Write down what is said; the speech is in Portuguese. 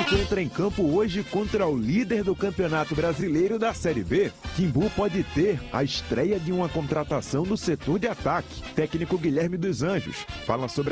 Náutico entra em campo hoje contra o líder do Campeonato Brasileiro da Série B. Timbu pode ter a estreia de uma contratação do setor de ataque. Técnico Guilherme dos Anjos fala sobre